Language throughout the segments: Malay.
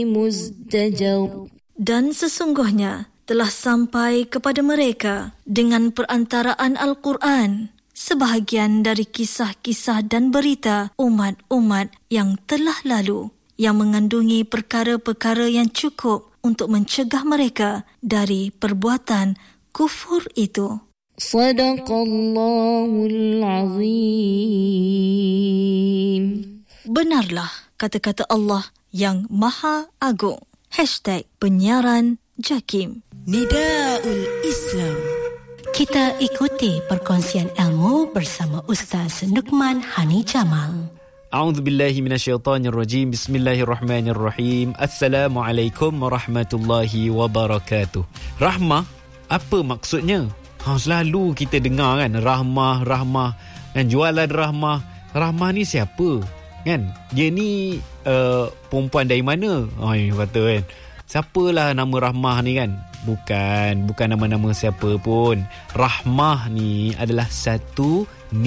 مزدجر. Dan sesungguhnya telah sampai kepada mereka dengan perantaraan Al-Quran sebahagian dari kisah-kisah dan berita umat-umat yang telah lalu yang mengandungi perkara-perkara yang cukup untuk mencegah mereka dari perbuatan kufur itu. Sadaqallahul Azim. Benarlah kata-kata Allah yang Maha Agung. #penyiaran JAKIM. Nidaul Islam. Kita ikuti perkongsian ilmu bersama Ustaz Nukman Hani Jamal. A'udzubillahi minasyaitonirrajim. Bismillahirrahmanirrahim. Assalamualaikum warahmatullahi wabarakatuh. Rahmah, apa maksudnya? Selalu kita dengar kan, rahmah, kan, jualan rahmah. Rahmah ni siapa? Kan? Dia ni perempuan dari mana? Kata kan. Siapalah nama Rahmah ni kan? Bukan nama-nama siapa pun. Rahmah ni adalah satu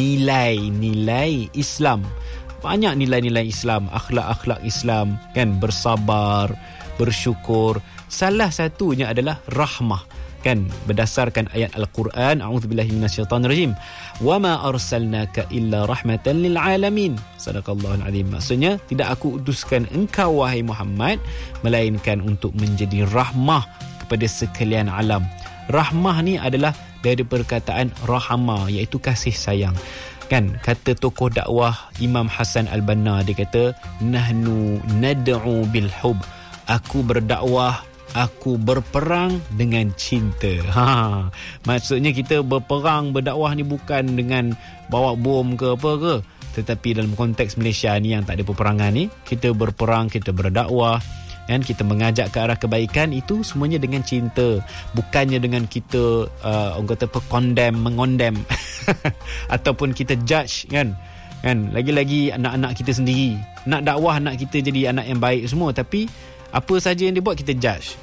nilai Islam. Banyak nilai-nilai Islam, akhlak-akhlak Islam kan, bersabar, bersyukur. Salah satunya adalah rahmah. Kan, berdasarkan ayat Al-Quran, a'udzubillahi minasyaitonirrajim, wa ma arsalnaka illa rahmatan lil alamin. Sadaqallahul azim. Maksudnya, tidak aku utuskan engkau wahai Muhammad melainkan untuk menjadi rahmah kepada sekalian alam. Rahmah ni adalah dari perkataan rahama, iaitu kasih sayang. Kan, kata tokoh dakwah Imam Hasan Al-Banna, dia kata, nahnu nad'u bil hub. Aku berdakwah, aku berperang dengan cinta. Maksudnya kita berperang, berdakwah ni bukan dengan bawa bom ke apa ke. Tetapi dalam konteks Malaysia ni yang tak ada peperangan ni, kita berperang, kita berdakwah, dan kita mengajak ke arah kebaikan, itu semuanya dengan cinta. Bukannya dengan kita orang kata mengondem ataupun kita judge kan. Lagi-lagi anak-anak kita sendiri. Nak dakwah anak kita jadi anak yang baik semua, tapi apa saja yang dia buat kita judge.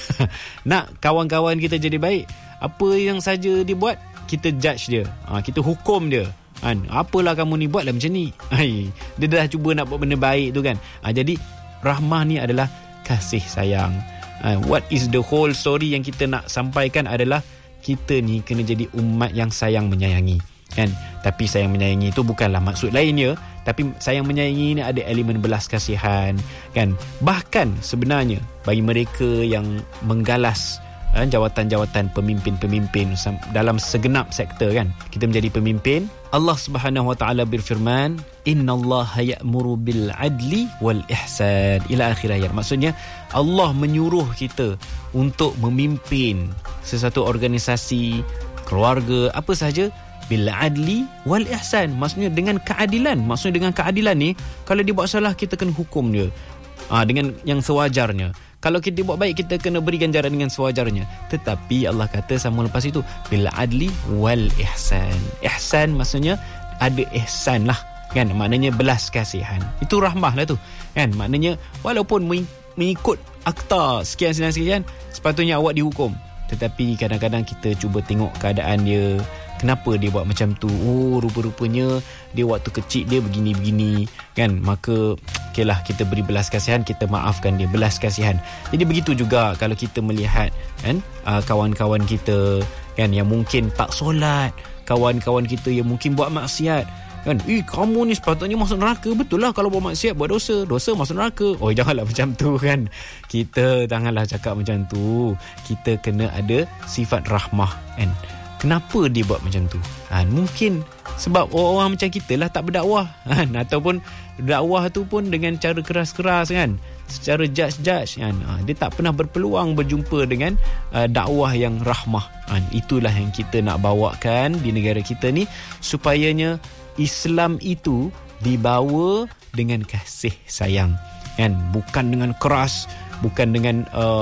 Nak kawan-kawan kita jadi baik, apa yang saja dia buat kita judge dia, kita hukum dia kan. Apalah kamu ni, buatlah macam ni. Dia dah cuba nak buat benda baik tu kan. Jadi rahmah ni adalah kasih sayang. What is the whole story yang kita nak sampaikan adalah kita ni kena jadi umat yang sayang menyayangi kan. Tapi sayang menyayangi itu bukanlah maksud lainnya, tapi sayang menyayangi ini ada elemen belas kasihan kan. Bahkan sebenarnya bagi mereka yang menggalas jawatan-jawatan pemimpin-pemimpin dalam segenap sektor kan, kita menjadi pemimpin, Allah Subhanahu wa taala berfirman, innallaha ya'muru bil adli wal ihsan, ila akhir ayat. Maksudnya Allah menyuruh kita untuk memimpin sesuatu organisasi, keluarga, apa sahaja, bil adli wal ihsan, maksudnya dengan keadilan. Maksudnya dengan keadilan ni, kalau dia buat salah kita kena hukum dia dengan yang sewajarnya. Kalau kita buat baik, kita kena beri ganjaran dengan sewajarnya. Tetapi Allah kata sama lepas itu, bil adli wal ihsan. Ihsan maksudnya ada ihsan lah kan, maknanya belas kasihan. Itu rahmah lah tu kan. Maknanya walaupun mengikut akta sekian, sepatutnya awak dihukum, tetapi kadang-kadang kita cuba tengok keadaan dia. Kenapa dia buat macam tu? Rupa-rupanya dia waktu kecil dia begini-begini kan. Maka okeylah, kita beri belas kasihan, kita maafkan dia, belas kasihan. Jadi begitu juga kalau kita melihat kan, kawan-kawan kita kan yang mungkin tak solat, kawan-kawan kita yang mungkin buat maksiat kan. Kamu ni sepatutnya masuk neraka. Betul lah, kalau buat maksiat, buat dosa masuk neraka. Janganlah macam tu kan. Kita janganlah cakap macam tu. Kita kena ada sifat rahmah kan. Kenapa dia buat macam tu? Mungkin sebab orang-orang macam kita lah tak berdakwah kan? Ataupun dakwah tu pun dengan cara keras-keras kan, secara judge kan. Dia tak pernah berpeluang berjumpa dengan dakwah yang rahmah. Itulah yang kita nak bawakan di negara kita ni, supayanya Islam itu dibawa dengan kasih sayang kan, bukan dengan keras, bukan dengan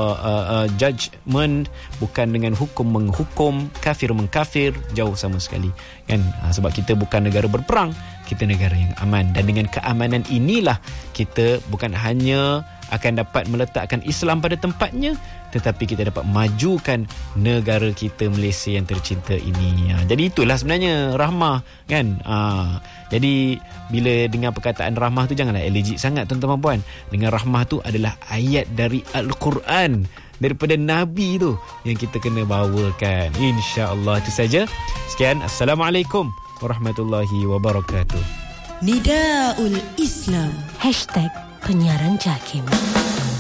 judgment, bukan dengan hukum menghukum, kafir mengkafir, jauh sama sekali kan. Sebab kita bukan negara berperang, kita negara yang aman. Dan dengan keamanan inilah kita bukan hanya akan dapat meletakkan Islam pada tempatnya, tetapi kita dapat majukan negara kita Malaysia yang tercinta ini. Jadi itulah sebenarnya rahmah kan. Jadi bila dengar perkataan rahmah tu janganlah allergic sangat tuan-tuan puan. Dengan rahmah tu adalah ayat dari Al-Quran, daripada Nabi tu yang kita kena bawakan. InsyaAllah itu saja. Sekian, Assalamualaikum warahmatullahi wabarakatuh. Nidaul Islam. #penyiaran JAKIM.